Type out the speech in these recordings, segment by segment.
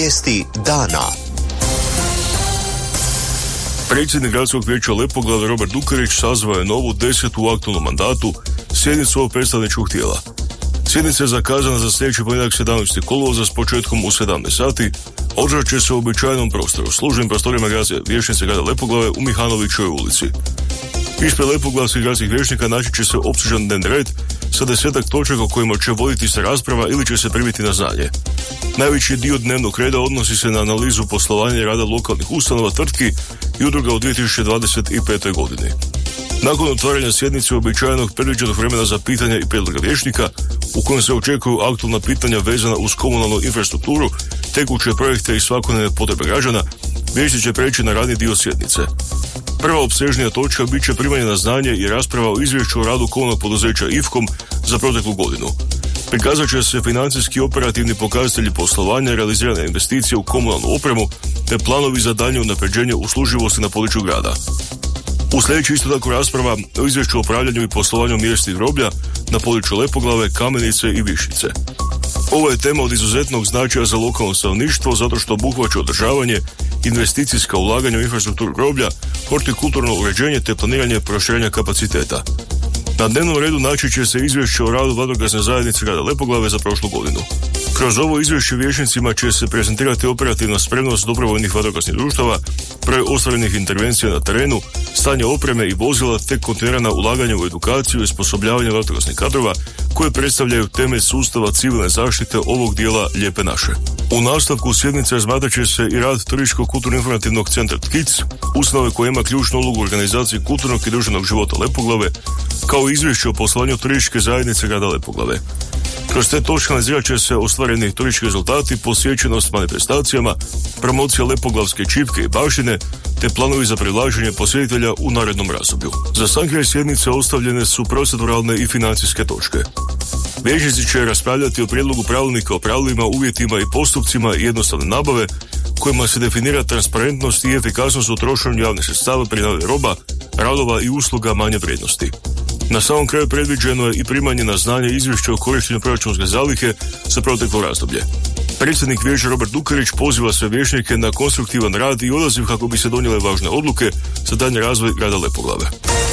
Vijesti dana. Predsjednik Gradskog vijeća Lepoglave Robert Dukerić sazvao je novu 10. aktualnom mandatu sjednicu ovog predstavničkog tijela. Sjednica je zakazana za sljedeći ponedjeljak 17. kolovoza s početkom u 17 sati. Održat će se u običajnom prostoru, službenim prostorijama gradske vijećnice grada Lepoglave u Mihanovićevoj ulici. Ispred lepoglavskih gradskih vijećnika naći će se opsežan dnevni red sa 10 točaka o kojima će voditi se rasprava ili će se primiti na znanje. Najveći dio dnevnog reda odnosi se na analizu poslovanja i rada lokalnih ustanova, tvrtki i udruga u 2025. godini. Nakon otvaranja sjednice uobičajenog predviđenog vremena za pitanja i prijedloga vijećnika, u kojem se očekuju aktualna pitanja vezana uz komunalnu infrastrukturu, tekuće projekte i svakodnevne potrebe građana, vijećnici će preći na radni dio sjednice. Prva opsežnija točka bit će primanje na znanje i rasprava o izvješću o radu komunalnog poduzeća IFCOM za proteklu godinu. Prikazat će se financijski operativni pokazatelji poslovanja, realizirane investicije u komunalnu opremu te planovi za daljnje unapređenje usluživosti na području grada. U sljedeći isto tako rasprava o izvješću o upravljanju i poslovanju mjesnih groblja na području Lepoglave, Kamenice i Višnjice. Ovo je tema od izuzetnog značaja za lokalno stanovništvo zato što obuhvaća održavanje, investicijska ulaganja u infrastrukturu groblja, hortikulturno uređenje te planiranje proširenja kapaciteta. Na dnevnom redu naći će se izvješće o radu vatrogasne zajednice grada Lepoglave za prošlu godinu. Kroz ovo izvješće vijećnicima će se prezentirati operativna spremnost dobrovoljnih vatrogasnih društava, broj ostvarenih intervencija na terenu, stanje opreme i vozila te kontinuirana ulaganja u edukaciju i osposobljavanje vatrogasnih kadrova koje predstavljaju temelj sustava civilne zaštite ovog dijela Lijepe naše. U nastavku sjednice razmatrat će se i rad Turističko-kulturno-informativnog centra TKIC, ustanove koja ima ključnu ulogu u organizaciji kulturnog i društvenog života Lepoglave, kao i izvješće o poslovanju turističke zajednice grada Lepoglave. Kroz te točke analizirat će se ostvareni turistički rezultati, posjećenost manifestacijama, promocija lepoglavske čipke i baštine, te planovi za privlačenje posjetitelja u narednom razdoblju. Za sam kraj sjednice ostavljene su proceduralne i financijske točke. Vijećnici će raspravljati o prijedlogu pravilnika o pravilima, uvjetima i postupcima jednostavne nabave, kojima se definira transparentnost i efikasnost u trošenju javnih sredstava pri nabavi roba, radova i usluga manje vrijednosti. Na samom kraju predviđeno je i primanje na znanje izvješća o korištenju proračunske zalihe za proteklo razdoblje. Predsjednik vijeća Robert Dukerić poziva sve vijećnike na konstruktivan rad i odaziv kako bi se donijele važne odluke za daljnji razvoj grada Lepoglave.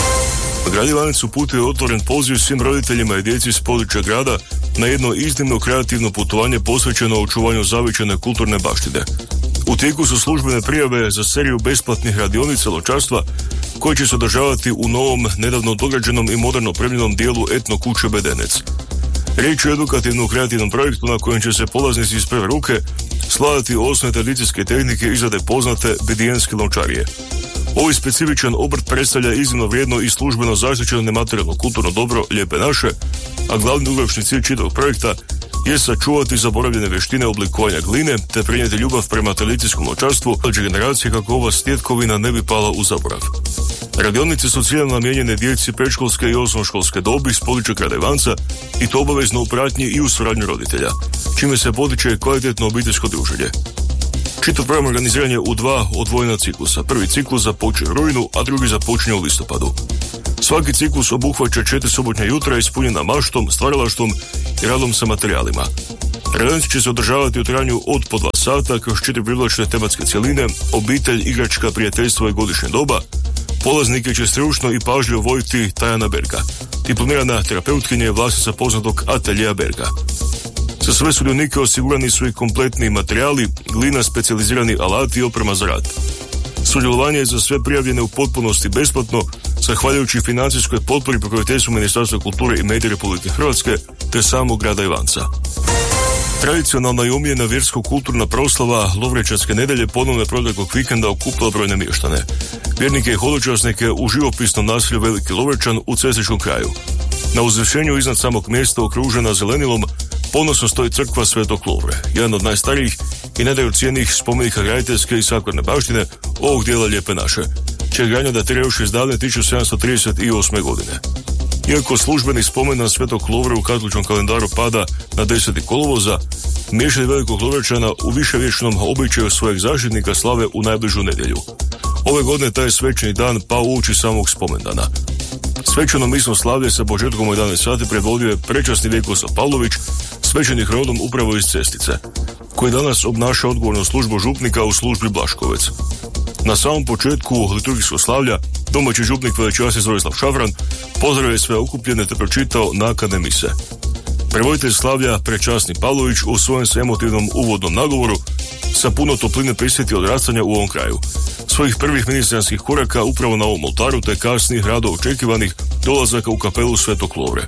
Grad Ivanec uputio je otvoren poziv svim roditeljima i djeci s područja grada na jedno iznimno kreativno putovanje posvećeno očuvanju zavičajne kulturne baštine. U tijeku su službene prijave za seriju besplatnih radionica ločarstva koje će se održavati u novom, nedavno dograđenom i moderno opremljenom dijelu etno kuće Bedenec. Riječ je o edukativnom kreativnom projektu na kojem će se polaznici iz prve ruke svladati osnovne tradicijske tehnike izrade poznate bedijenske lončarije. Ovaj specifičan obrt predstavlja iznimno vrijedno i službeno zaštićeno nematerijalno kulturno dobro Lijepe naše, a glavni dugoročni cilj čitavog projekta je sačuvati zaboravljene vještine oblikovanja gline te prenijeti ljubav prema tradicijskom lončarstvu mlađe generacije kako ova stjetkovina ne bi pala u zaborav. Radionice su ciljano namijenjene djeci predškolske i osnovnoškolske dobi s područja grada Ivanca i to obavezno u pratnji i u suradnji roditelja, čime se potiče kvalitetno obiteljsko druženje. Čitav program organiziran je u dva odvojena ciklusa. Prvi ciklus započinje u rujnu, a drugi započinje u listopadu. Svaki ciklus obuhvaća 4 subotnja jutra ispunjena maštom, stvaralaštvom i radom sa materijalima. Radionice će se održavati u trajanju od po 2 sata kroz 4 privlačne tematske cjeline, obitelj, igračka, prijateljstvo i godišnje doba. Polaznike će stručno i pažljivo voditi Tajana Berga, diplomirana terapeutkinja i vlasnica poznatog ateljea Berga. Za sve sudionike osigurani su i kompletni materijali, glina, specijalizirani alati i oprema za rad. Sudjelovanje je za sve prijavljene u potpunosti besplatno, zahvaljujući financijskoj potpori pokroviteljstvu Ministarstva kulture i medija Republike Hrvatske te samog grada Ivanca. Tradicionalna i omiljena vjersko-kulturna proslava Lovrečanske nedelje ponovne proteklog vikenda okupila brojne mještane. Vjernike i hodočasnike u živopisnom naselju Veliki Lovrečan u Cestičkom kraju. Na uzvišenju iznad samog mjesta okružena zelenilom ponosno stoji crkva Svetog Lovre, jedan od najstarijih i najdragocjenijih spomenika graditeljske i sakralne baštine ovog dijela Lijepe naše, čija gradnja datira još iz davne 1738. godine. Iako službeni spomen na Svetog Lovre u katoličkom kalendaru pada na 10. kolovoza, mještani Velikog Lovrečana u viševječnom običaju svojeg zaštitnika slave u najbližu nedjelju. Ove godine taj svečani dan pao uoči samog spomendana. Svečano misno slavlje sa početkom u 11 sati predvodio je prečasni Vjekoslav Pavlović, svećenik rodom upravo iz Cestice, koji danas obnaša odgovornu službu župnika u službi Blaškovec. Na samom početku liturgijskog slavlja domaći župnik velečasni Zorislav Šafran pozdravio sve okupljene te pročitao nakane mise. Prevoditelj slavlja prečasni Pavlović u svojem se emotivnom uvodnom nagovoru sa puno topline prisjetio odrastanja u ovom kraju, svojih prvih ministranskih koraka upravo na ovom oltaru te kasnih rado očekivanih dolazaka u kapelu Svetog Lovre.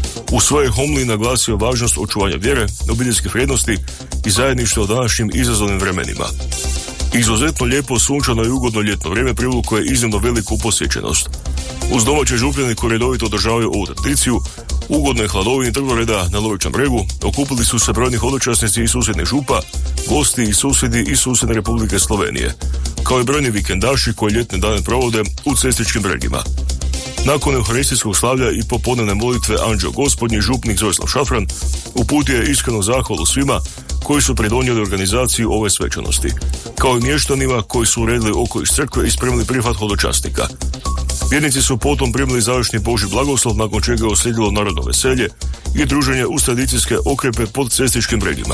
U svojoj homiliji naglasio važnost očuvanja vjere, obiteljskih vrijednosti i zajedništva u današnjim izazovnim vremenima. Izuzetno lijepo, sunčano i ugodno ljetno vrijeme privuklo je iznimno veliku posjećenost. Uz domaće župljane koji redovito održavaju ovu tradiciju, ugodnoj hladovini drvoreda na Lovičnom bregu okupili su se brojni hodočasnici iz susjednih župa, gosti i susjedi iz susjedne Republike Slovenije, kao i brojni vikendaši koji ljetne dane provode u Cestičkim bregima. Nakon euharistijskog slavlja i popodnevne molitve Anđeo Gospodnji, župnik Zorislav Šafran uputio je iskrenu zahvalu svima koji su pridonijeli organizaciju ove svečanosti, kao i mještanima koji su uredili okoliš crkve i spremili prihvat hodočasnika. Vjernici su potom primili završni Božji blagoslov, nakon čega je uslijedilo narodno veselje i druženje uz tradicijske okrepe pod Cestičkim bregima.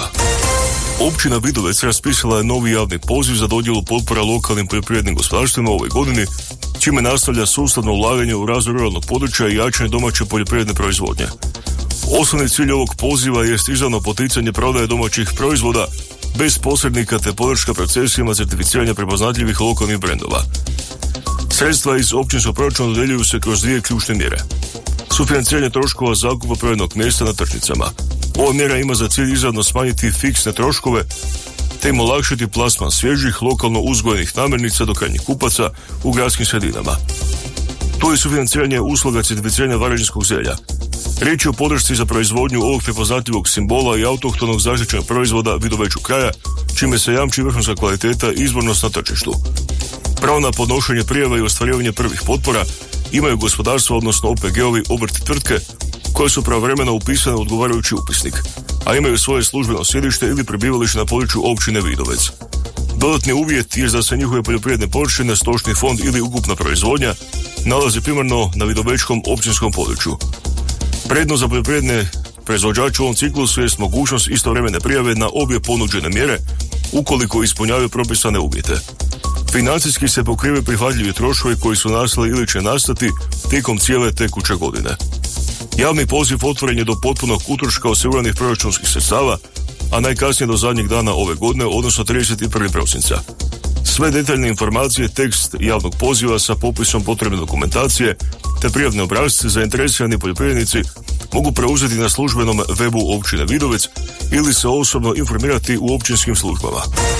Općina Vidovec raspisala je novi javni poziv za dodjelu potpora lokalnim poljoprivrednim gospodarstvima u ovoj godini, čime nastavlja sustavno ulaganje u razvoj ruralnog područja i jačanje domaće poljoprivredne proizvodnje. Osnovni cilj ovog poziva jest izravno poticanje prodaje domaćih proizvoda bez posrednika te podrška procesima certificiranja prepoznatljivih lokalnih brendova. Sredstva iz općinskog proračuna dodjeljuju se kroz dvije ključne mjere. Sufinanciranje troškova zakupa prodajnog mjesta na tržnicama. Ova mjera ima za cilj izravno smanjiti fiksne troškove te im olakšati plasman svježih, lokalno uzgojenih namirnica do krajnjih kupaca u gradskim sredinama. Tu je sufinanciranje usluga certificiranja varaždinskog zelja. Riječ je o podršci za proizvodnju ovog prepoznatljivog simbola i autohtonog zaštićenog proizvoda Vidovečkog kraja, čime se jamči vrhunska kvaliteta i izvornost na tržištu. Pravo na podnošenje prijava i ostvarivanje prvih potpora imaju gospodarstva, odnosno OPG-ovi, obrti, tvrtke koje su pravovremeno upisane u odgovarajući upisnik, a imaju svoje službeno sjedište ili prebivalište na području općine Vidovec. Dodatni uvjet je da se njihove poljoprivredne površine, stočni fond ili ukupna proizvodnja nalazi primarno na vidovečkom općinskom području. Prednost za poljoprivredne proizvođače u ovom ciklusu je mogućnost istovremene prijave na obje ponuđene mjere ukoliko ispunjavaju propisane uvjete. Financijski se pokrivaju prihvatljivi troškovi koji su nastali ili će nastati tijekom cijele tekuće godine. Javni poziv otvoren je do potpunog utroška osiguranih proračunskih sredstava, a najkasnije do zadnjeg dana ove godine, odnosno 31. prosinca. Sve detaljne informacije, tekst javnog poziva sa popisom potrebne dokumentacije te prijavne obrasce zainteresirani poljoprivrednici mogu preuzeti na službenom webu općine Vidovec ili se osobno informirati u općinskim službama.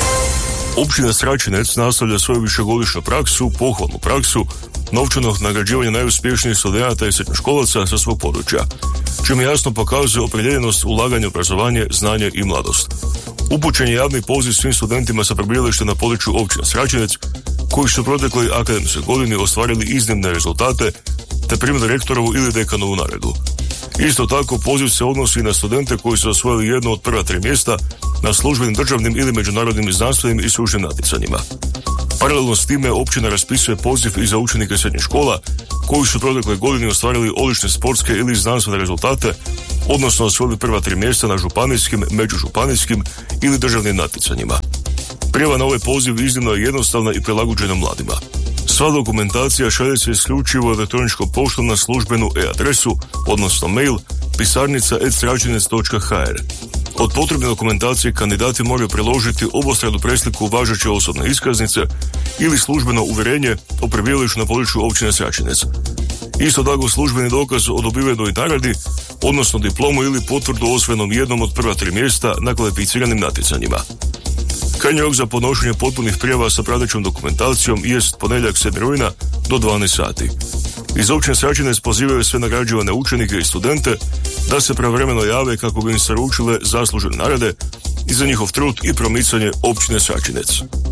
Općina Sračinec nastavlja svoju višegodišnju praksu, pohvalnu praksu, novčanog nagrađivanja najuspješnijih studenata i srednjoškolaca sa svog područja, čime jasno pokazuje opredjeljenost ulaganja u obrazovanje, znanje i mladost. Upućen je javni poziv svim studentima sa prebivalištem na području općine Sračinec, koji su protekloj akademskoj godini ostvarili iznimne rezultate te primili rektorovu ili dekanovu nagradu. Isto tako, poziv se odnosi na studente koji su osvojili jedno od prva 3 mjesta na službenim državnim ili međunarodnim znanstvenim i stručnim natjecanjima. Paralelno s time općina raspisuje poziv i za učenike srednjih škola koji su protekle godine ostvarili odlične sportske ili znanstvene rezultate, odnosno osvojili prva 3 mjesta na županijskim, međužupanijskim ili državnim natjecanjima. Prijava na ovaj poziv iznimno je jednostavna i prilagođena mladima. Sva dokumentacija šalje se isključivo elektroničkom poštom na službenu e-adresu, odnosno mail pisarnica@sračinec.hr. Od potrebne dokumentacije kandidati moraju priložiti obostranu presliku važeće osobne iskaznice ili službeno uvjerenje o prebivalištu na području općine Sračinec. Isto tako službeni dokaz o dobivenoj nagradi, odnosno diplomu ili potvrdu o osvojenom jednom od prva 3 mjesta na kvalificiranim natjecanjima. Krajnji rok za podnošenje potpunih prijava sa pratećom dokumentacijom jest ponedjeljak 7. rujna do 12 sati. Iz općine Sračinec pozivaju sve nagrađivane učenike i studente da se pravovremeno jave kako bi im se uručile zaslužene nagrade i za njihov trud i promicanje općine Sračinec.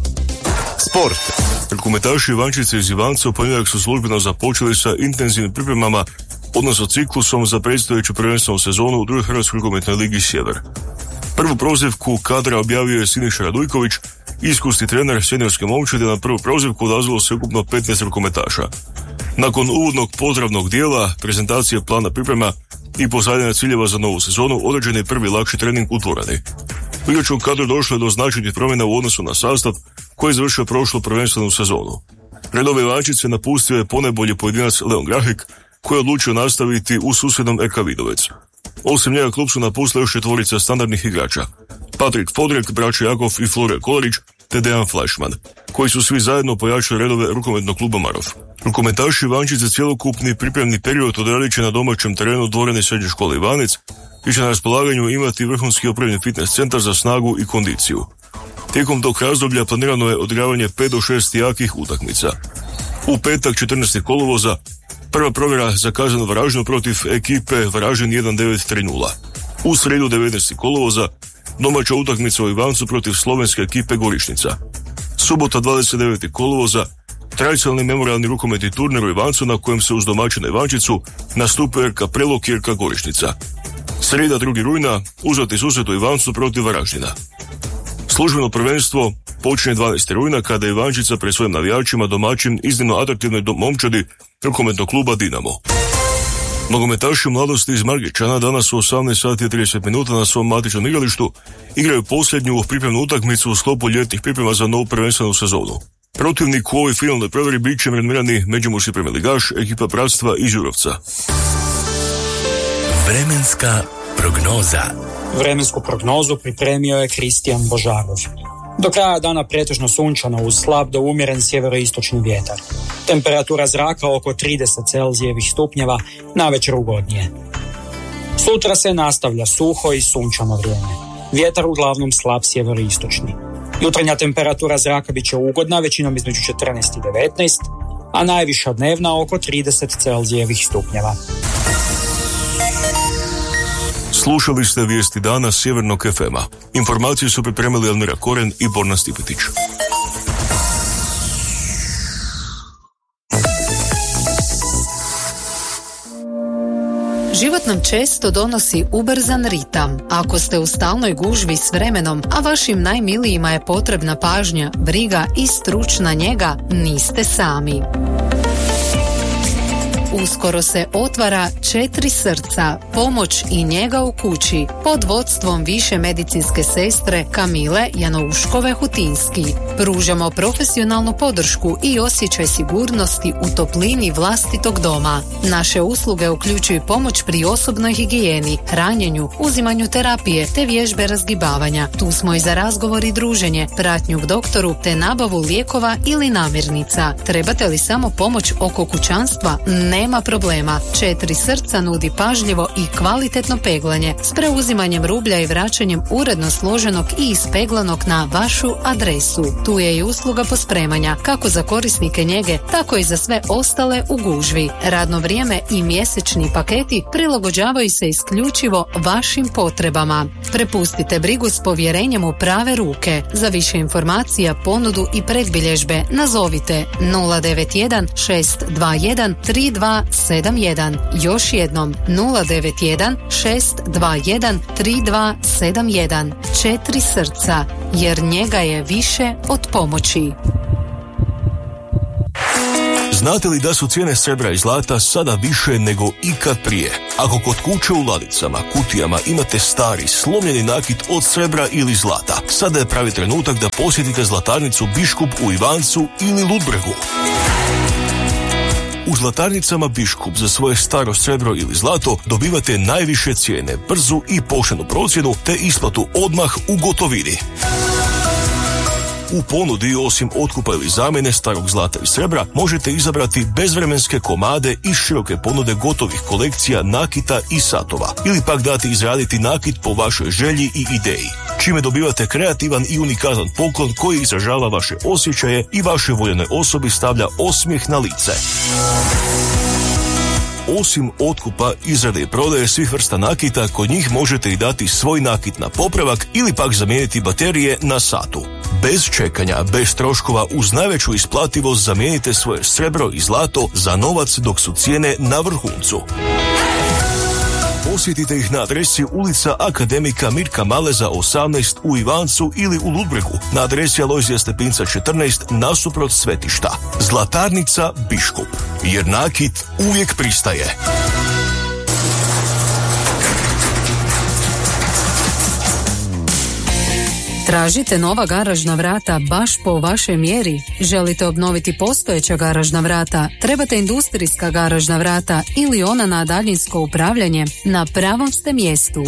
Sport. Rukometaši Ivančice iz Ivanca u ponedjeljak su službeno započeli sa intenzivnim pripremama, odnosno ciklusom za predstojeću prvenstvenu sezonu u drugoj Hrvatskoj rukometnoj ligi Sjever. Prvu prozivku kadra objavio je Siniša Radujković, iskusni trener seniorske momčadi. Na prvu prozivku odazvalo se ukupno 15 rukometaša. Nakon uvodnog pozdravnog dijela prezentacije plana priprema, i postavljanja ciljeva za novu sezonu određen je prvi lakši trening u dvorani. U igračkom kadru došlo je do značajnih promjena u odnosu na sastav koji je završio prošlu prvenstvenu sezonu. Redove Ivančice napustio je ponajbolji pojedinac Leon Grahek, koji je odlučio nastaviti u susjednom EK Vidovec. Osim njega klub su napustili još 4 standardnih igrača: Patrik Podrek, braća Jakov i Flore Kolarić te Dejan Fleischmann, koji su svi zajedno pojačali redove rukometnog kluba Marov. Rukometaši Ivančice cjelokupni pripremni period odradit će na domaćem terenu dvorane srednje škole Ivanec i će na raspolaganju imati vrhunski opremljen fitness centar za snagu i kondiciju. Tijekom tog razdoblja planirano je odigravanje 5 do 6 jakih utakmica. U petak 14. kolovoza prva provjera zakazana u Varaždinu protiv ekipe Varaždin 1930. U srijedu 19. kolovoza domaća utakmica u Ivancu protiv slovenske ekipe Gorišnica. Subota 29. kolovoza tradicionalni memorijalni rukometni turnir u Ivancu na kojem se uz domaćina Ivančicu nastupuje RK Prelog i RK Gorišnica. Srijeda 2. rujna uzvratni susret u Ivancu protiv Varaždina. Službeno prvenstvo počinje 12. rujna kada je Ivančica pred svojim navijačima domaćin iznimno atraktivnoj momčadi rukometnog kluba Dinamo. Nogometaši mladosti iz Margičana danas u 18:30 na svom matičnom igralištu igraju posljednju pripremnu utakmicu u sklopu ljetnih priprema za novu prvenstvenu sezonu. Protivnik u ovoj finalnoj provjeri bit će renomirani međimurski premijerligaš ekipa Bratstva iz Jurovca. Vremenska prognoza. Vremensku prognozu pripremio je Kristijan Božarov. Do kraja dana pretežno sunčano uz slab do umjeren sjeveroistočni vjetar. Temperatura zraka oko 30 Celzijevih stupnjeva, navečer ugodnije. Sutra se nastavlja suho i sunčano vrijeme. Vjetar uglavnom slab sjeveroistočni. Jutarnja temperatura zraka bit će ugodna, većinom između 14 i 19, a najviša dnevna oko 30 Celzijevih stupnjeva. Slušali ste vijesti dana Sjevernog FM-a. Informacije su pripremili Elmira Koren i Borna Stipetić. Život nam često donosi ubrzan ritam. Ako ste u stalnoj gužvi s vremenom, a vašim najmilijima je potrebna pažnja, briga i stručna njega, niste sami. Uskoro se otvara 4 srca, pomoć i njega u kući, pod vodstvom više medicinske sestre Kamile Janouškove-Hutinski. Pružamo profesionalnu podršku i osjećaj sigurnosti u toplini vlastitog doma. Naše usluge uključuju pomoć pri osobnoj higijeni, hranjenju, uzimanju terapije te vježbe razgibavanja. Tu smo i za razgovor i druženje, pratnju k doktoru te nabavu lijekova ili namirnica. Trebate li samo pomoć oko kućanstva? Nema problema. 4 srca nudi pažljivo i kvalitetno peglanje s preuzimanjem rublja i vraćanjem uredno složenog i ispeglanog na vašu adresu. Tu je i usluga pospremanja, kako za korisnike njege, tako i za sve ostale u gužvi. Radno vrijeme i mjesečni paketi prilagođavaju se isključivo vašim potrebama. Prepustite brigu s povjerenjem u prave ruke. Za više informacija, ponudu i predbilježbe nazovite 091 621 3271. Još jednom 091 621 3271. 4 srca, jer njega je više od pomoći. Znate li da su cijene srebra i zlata sada više nego ikad prije? Ako kod kuće u ladicama, kutijama imate stari, slomljeni nakit od srebra ili zlata, sada je pravi trenutak da posjetite zlatarnicu Biškup u Ivancu ili Ludbregu. U zlatarnicama Biškup za svoje staro srebro ili zlato dobivate najviše cijene, brzu i poštenu procjenu te isplatu odmah u gotovini. U ponudi, osim otkupa ili zamjene starog zlata i srebra, možete izabrati bezvremenske komade i široke ponude gotovih kolekcija nakita i satova, ili pak dati izraditi nakit po vašoj želji i ideji, čime dobivate kreativan i unikatan poklon koji izražava vaše osjećaje i vašoj voljenoj osobi stavlja osmijeh na lice. Osim otkupa, izrade i prodaje svih vrsta nakita, kod njih možete i dati svoj nakit na popravak ili pak zamijeniti baterije na satu. Bez čekanja, bez troškova, uz najveću isplativost zamijenite svoje srebro i zlato za novac dok su cijene na vrhuncu. Posjetite ih na adresi ulica Akademika Mirka Maleza 18 u Ivancu ili u Ludbregu, na adresi Alojzija Stepinca 14 nasuprot svetišta. Zlatarnica Biškup, jer nakit uvijek pristaje. Tražite nova garažna vrata baš po vašoj mjeri? Želite obnoviti postojeća garažna vrata? Trebate industrijska garažna vrata ili ona na daljinsko upravljanje? Na pravom ste mjestu.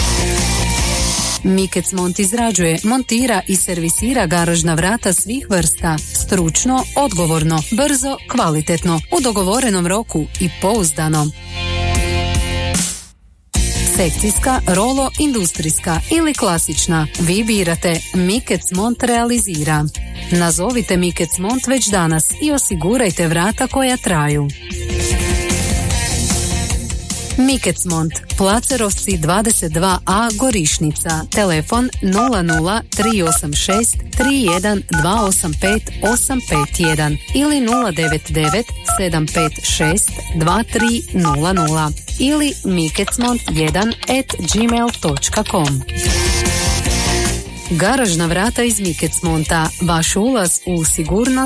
Mikecmont izrađuje, montira i servisira garažna vrata svih vrsta, stručno, odgovorno, brzo, kvalitetno, u dogovorenom roku i pouzdano. Sekcijska, rolo, industrijska ili klasična. Vi birate. Mikecmont realizira. Nazovite Mikecmont već danas i osigurajte vrata koja traju. Mikecmont, Placerovci 22a Gorišnica, telefon 00 386 31 285 851 ili 099 756 2300 ili mikecmont1@gmail.com. Garažna vrata iz Mikecmonta, vaš ulaz u sigurnost